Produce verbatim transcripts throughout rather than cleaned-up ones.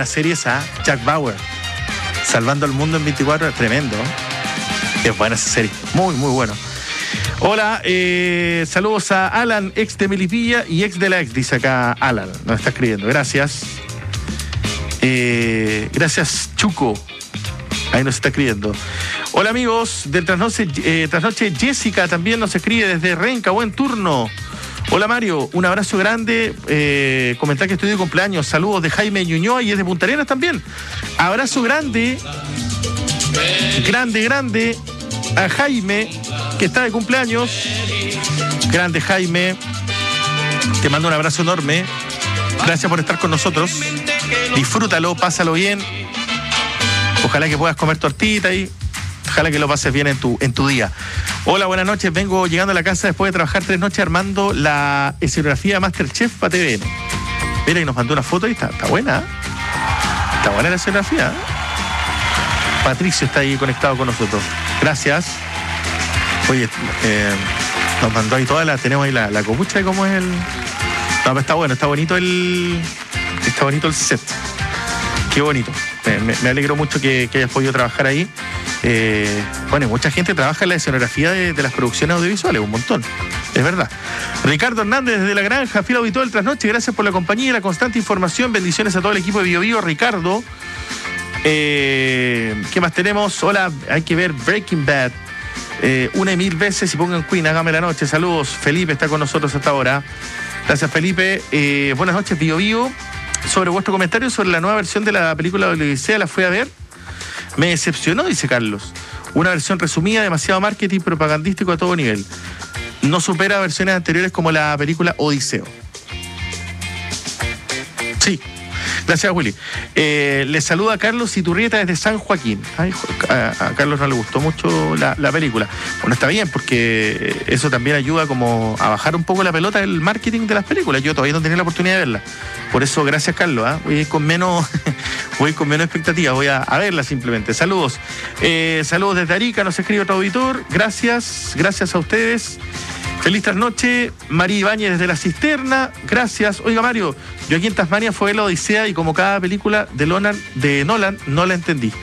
buena serie esa, Jack Bauer. Salvando al mundo en veinticuatro horas, tremendo. Es buena esa serie, muy, muy bueno. Hola, eh, saludos a Alan, ex de Melipilla y ex de la ex, dice acá Alan, nos está escribiendo, gracias. Eh, gracias, Chuco, ahí nos está escribiendo. Hola amigos del Trasnoche, eh, Trasnoche, Jessica también nos escribe desde Renca, buen turno. Hola Mario, un abrazo grande, eh, comentar que estoy de cumpleaños, saludos de Jaime Ñuñoa y es de Punta Arenas también. Abrazo grande, grande, grande a Jaime, que está de cumpleaños. Grande Jaime, te mando un abrazo enorme, gracias por estar con nosotros, disfrútalo, pásalo bien, ojalá que puedas comer tortita y ojalá que lo pases bien en tu, en tu día. Hola, buenas noches, vengo llegando a la casa después de trabajar tres noches armando la escenografía Masterchef para T V N. Mira, y nos mandó una foto y está, está buena, ¿eh? Está buena la escenografía, ¿eh? Patricio está ahí conectado con nosotros. Gracias. Oye, eh, nos mandó ahí toda la, tenemos ahí la, la copucha de cómo es el. No, pero está bueno, está bonito el. Está bonito el set. Qué bonito. Me, me, me alegro mucho que, que hayas podido trabajar ahí. Eh, bueno, mucha gente trabaja en la escenografía de, de las producciones audiovisuales, un montón, es verdad. Ricardo Hernández desde La Granja, fiel auditor del Trasnoche, gracias por la compañía y la constante información, bendiciones a todo el equipo de Bio Bio, Ricardo. Eh, ¿Qué más tenemos? Hola, hay que ver Breaking Bad eh, una y mil veces y pongan Queen, hágame la noche, saludos. Felipe está con nosotros hasta ahora, gracias Felipe. Eh, buenas noches Bio Bio, sobre vuestro comentario sobre la nueva versión de la película de la Odisea, la fui a ver, me decepcionó, dice Carlos, una versión resumida, demasiado marketing propagandístico a todo nivel, no supera versiones anteriores como la película Odiseo. Sí. Gracias, Willy. Eh, les saluda Carlos Iturrieta desde San Joaquín. Ay, a, a Carlos no le gustó mucho la, la película. Bueno, está bien, porque eso también ayuda como a bajar un poco la pelota del marketing de las películas. Yo todavía no tenía la oportunidad de verla. Por eso, gracias, Carlos. ¿eh? Voy con menos voy con menos expectativa. Voy a, a verla simplemente. Saludos. Eh, saludos desde Arica, nos escribe otro auditor. Gracias, gracias a ustedes. Feliz trasnoche, María Ibáñez desde La Cisterna, gracias. Oiga Mario, yo aquí en Tasmania fue la Odisea y como cada película de Nolan, de Nolan no la entendí.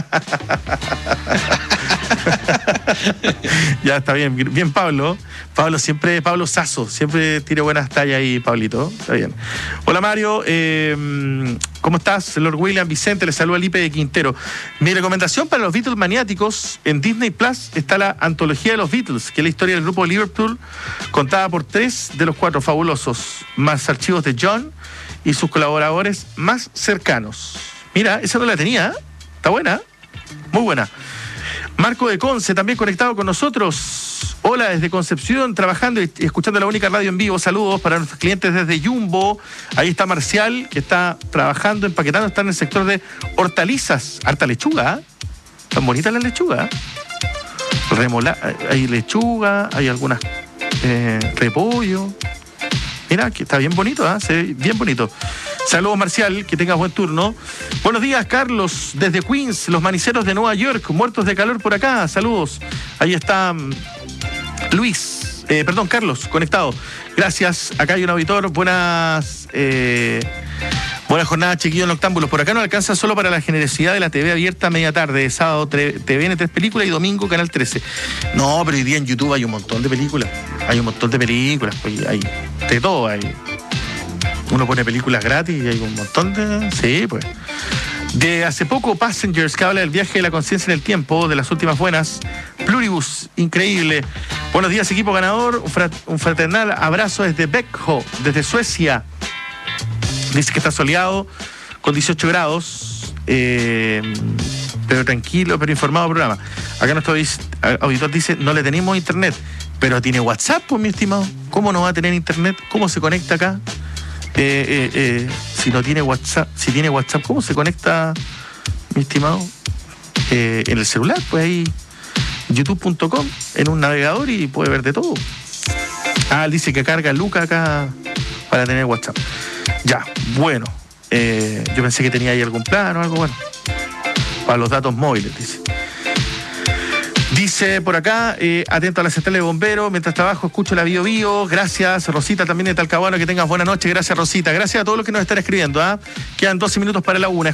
Ya está bien, bien Pablo. Pablo siempre, Pablo Sasso, siempre tiene buenas tallas ahí, Pablito. Está bien. Hola Mario, eh, ¿cómo estás? Lord William Vicente, le saluda Lipe de Quintero. Mi recomendación para los Beatles maniáticos, en Disney Plus está la antología de los Beatles, que es la historia del grupo de Liverpool, contada por tres de los cuatro fabulosos, más archivos de John y sus colaboradores más cercanos. Mira, esa no la tenía, ¿eh? Está buena, muy buena. Marco de Conce, también conectado con nosotros. Hola, desde Concepción, trabajando y escuchando la única radio en vivo. Saludos para nuestros clientes desde Jumbo. Ahí está Marcial, que está trabajando, empaquetando, está en el sector de hortalizas. Harta lechuga, ¿eh? Tan bonita la lechuga, ¿eh? Remola, hay lechuga, hay algunas eh, repollo. Mira, que está bien bonito, ¿eh? Se ve bien bonito. Saludos, Marcial, que tengas buen turno. Buenos días, Carlos, desde Queens, los maniceros de Nueva York, muertos de calor por acá. Saludos. Ahí está um, Luis, eh, perdón, Carlos, conectado. Gracias. Acá hay un auditor. Buenas, eh, buenas jornadas, chiquillos noctámbulos. Por acá no alcanza solo para la generosidad de la T V abierta a media tarde, sábado T V N tres películas y domingo Canal trece. No, pero hoy día en YouTube hay un montón de películas. Hay un montón de películas, pues, hay de todo, hay. Uno pone películas gratis y hay un montón de... Sí, pues. De hace poco, Passengers, que habla del viaje de la conciencia en el tiempo, de las últimas buenas. Pluribus, increíble. Buenos días, equipo ganador. Un, frat, un fraternal abrazo desde Växjö, desde Suecia. Dice que está soleado, con dieciocho grados. Eh, pero tranquilo, pero informado programa. Acá nuestro auditor dice, no le tenemos internet, pero tiene WhatsApp, pues, mi estimado. ¿Cómo no va a tener internet? ¿Cómo se conecta acá? Eh, eh, eh, si no tiene WhatsApp, si tiene WhatsApp, ¿cómo se conecta, mi estimado? Eh, en el celular, pues ahí youtube punto com, en un navegador y puede ver de todo. Ah, dice que carga Luca acá para tener WhatsApp. Ya, bueno, eh, yo pensé que tenía ahí algún plan o algo, bueno, para los datos móviles, dice. Dice por acá, eh, atento a la central de bomberos, mientras trabajo escucho la Bio Bio, gracias, Rosita también de Talcahuano, que tengas buena noche, gracias Rosita, gracias a todos los que nos están escribiendo, ¿ah? ¿eh? Quedan doce minutos para la una.